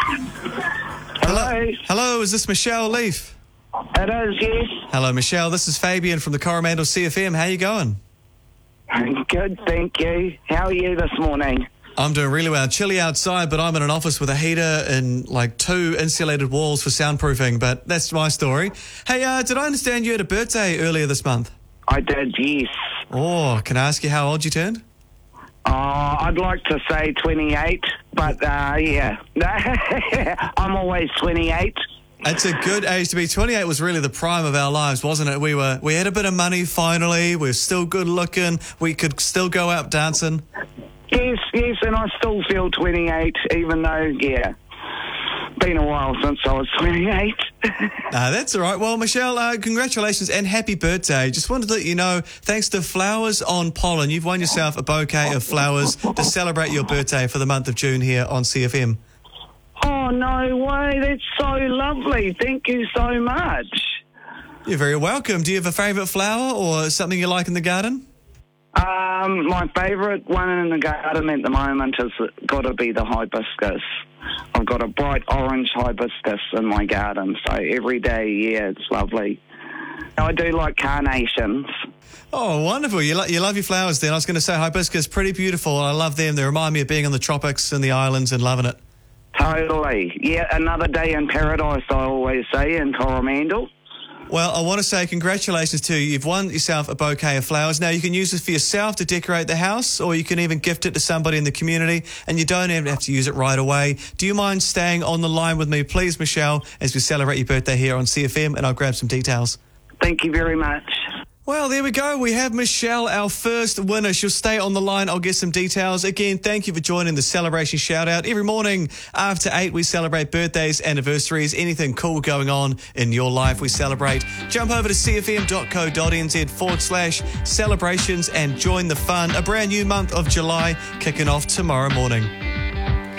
Hello. Hello, is this Michelle Leaf? It is, yes. Hello, Michelle. This is Fabian from the Coromandel CFM. How you going? Good, thank you. How are you this morning? I'm doing really well. Chilly outside, but I'm in an office with a heater and like 2 insulated walls for soundproofing, but that's my story. Hey, did I understand you had a birthday earlier this month? I did, yes. Oh, can I ask you how old you turned? I'd like to say 28, but yeah. I'm always 28. It's a good age to be. 28 was really the prime of our lives, wasn't it? We had a bit of money finally. We were still good looking. We could still go out dancing. Yes, and I still feel 28, even though, yeah, been a while since I was 28. That's all right. Well, Michelle, congratulations and happy birthday. Just wanted to let you know, thanks to Flowers on Pollen, you've won yourself a bouquet of flowers to celebrate your birthday for the month of June here on CFM. Oh, no way. That's so lovely. Thank you so much. You're very welcome. Do you have a favourite flower or something you like in the garden? My favourite one in the garden at the moment has got to be the hibiscus. I've got a bright orange hibiscus in my garden, so every day, yeah, it's lovely. I do like carnations. Oh, wonderful. You love your flowers then. I was going to say hibiscus, pretty beautiful. I love them. They remind me of being on the tropics and the islands and loving it. Totally. Yeah, another day in paradise, I always say, in Coromandel. Well, I want to say congratulations to you. You've won yourself a bouquet of flowers. Now, you can use this for yourself to decorate the house, or you can even gift it to somebody in the community, and you don't even have to use it right away. Do you mind staying on the line with me, please, Michelle, as we celebrate your birthday here on CFM, and I'll grab some details. Thank you very much. Well, there we go. We have Michelle, our first winner. She'll stay on the line. I'll get some details. Again, thank you for joining the celebration shout-out. Every morning after 8, we celebrate birthdays, anniversaries, anything cool going on in your life, we celebrate. Jump over to cfm.co.nz/celebrations and join the fun. A brand new month of July kicking off tomorrow morning.